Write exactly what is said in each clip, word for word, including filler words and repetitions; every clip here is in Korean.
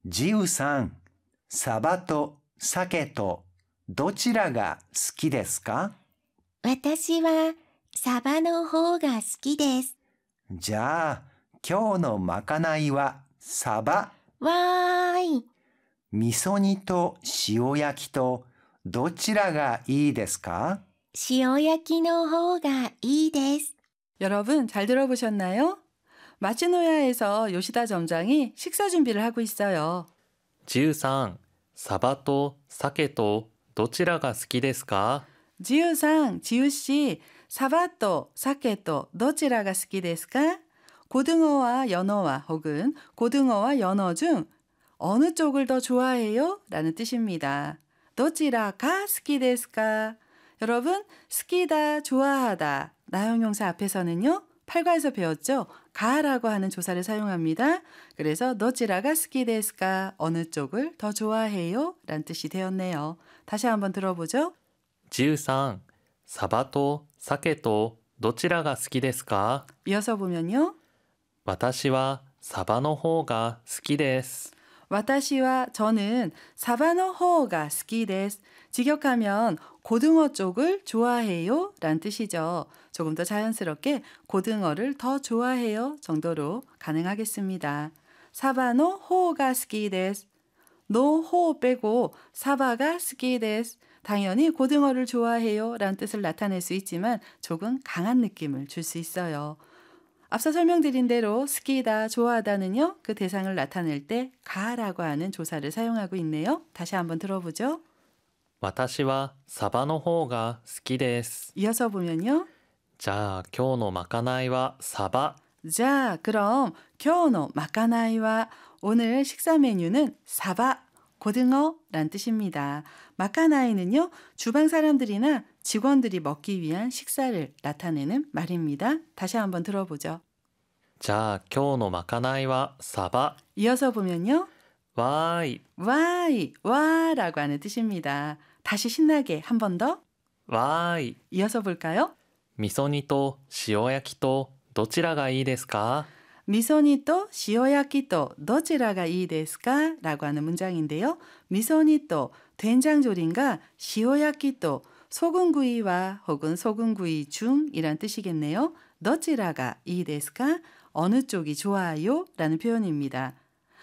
ジウさん、サバと鮭とどちらが好きですか？ 私はサバの方が好きです。 じゃあ、今日のまかないはサバ。 わーい。 味噌煮と塩焼きとどちらがいいですか？ 塩焼きの方がいいです。 여러분 잘 들어보셨나요? 마츠노야에서 요시다 점장이 식사 준비를 하고 있어요. ジウさん、サバと鮭とどちらが好きですか？ 지우상, 지우씨, 사바또, 사케또, 도치라가 스키 데스까? 고등어와 연어와 혹은 고등어와 연어 중 어느 쪽을 더 좋아해요? 라는 뜻입니다. 도치라가 스키 데스까? 여러분, 스키다, 좋아하다, 나용용사 앞에서는요, 팔과에서 배웠죠? 가라고 하는 조사를 사용합니다. 그래서 도치라가 스키 데스까? 어느 쪽을 더 좋아해요? 라는 뜻이 되었네요. 다시 한번 들어보죠. ジウさん、サバと鮭とどちらが好きですか？ 이어서 보면요. 私はサバの方が好きです。 와타시와 저는 사바노 호가 스키 데스. 직역하면 고등어 쪽을 좋아해요 라는 뜻이죠. 조금 더 자연스럽게 고등어를 더 좋아해요 정도로 가능하겠습니다. 사바노 호가 스키 데스. 노 호 빼고 사바가 스키 데스. 당연히 고등어를 좋아해요 라는 뜻을 나타낼 수 있지만 조금 강한 느낌을 줄 수 있어요. 앞서 설명드린 대로 스키다, 좋아하다는요. 그 대상을 나타낼 때 가라고 하는 조사를 사용하고 있네요. 다시 한번 들어보죠. 私はサバの方が好きです。 이어서 보면요. じゃあ今日のまかないはサバ。 자, 그럼 교노 마카나이와 오늘 식사 메뉴는 사바, 고등어란 뜻입니다. 마카나이는요. 주방 사람들이나 직원들이 먹기 위한 식사를 나타내는 말입니다. 다시 한번 들어보죠. じゃあ今日のまかないはサバ。 이어서 보면요. わーい、 와이, 와라고 하는 뜻입니다. 다시 신나게 한 번 더. わーい。 이어서 볼까요? 味噌煮と塩焼きとどちらがいいですか？ 미소니또 시오야키또 도치라가 이 데스까? 라고 하는 문장인데요. 미소니또 된장조림과 시오야키또 소금구이와 혹은 소금구이 중이란 뜻이겠네요. 도치라가 이 데스까? 어느 쪽이 좋아요? 라는 표현입니다.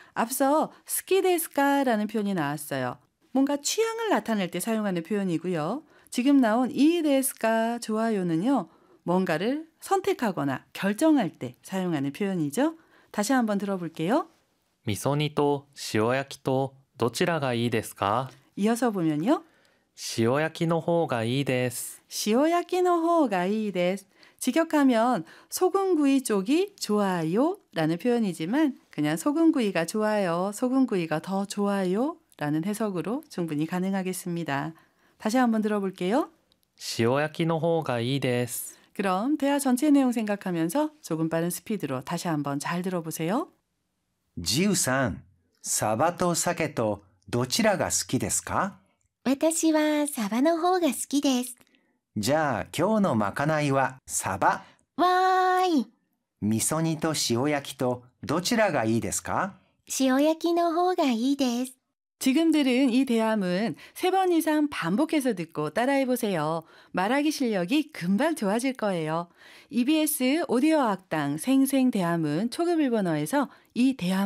앞서 스키 데스까? 라는 표현이 나왔어요. 뭔가 취향을 나타낼 때 사용하는 표현이고요. 지금 나온 이 데스까? 좋아요는요. 뭔가를 선택하거나 결정할 때 사용하는 표현이죠. 다시 한번 들어볼게요. 味噌煮と塩焼きとどちらがいいですか？ 이어서 보면요. 塩焼きの方がいいです。 시오야키노 호가 이 데스. 직역하면 소금구이 쪽이 좋아요 라는 표현이지만 그냥 소금구이가 좋아요, 소금구이가 더 좋아요 라는 해석으로 충분히 가능하겠습니다. 다시 한번 들어볼게요. 塩焼きの方がいいです。 그럼 대화 전체 내용 생각하면서 조금 빠른 스피드로 다시 한번 잘 들어보세요. ジウさん、サバと鮭とどちらが好きですか？ 私はサバの方が好きです。 じゃあ今日のまかないはサバ。 わーい。 味噌煮と塩焼きとどちらがいいですか？ 塩焼きの方がいいです。 지금 들은 이 대화문 세 번 이상 반복해서 듣고 따라해보세요. 말하기 실력이 금방 좋아질 거예요. 이비에스 오디오 학당 생생대화문 초급 일본어에서 이 대화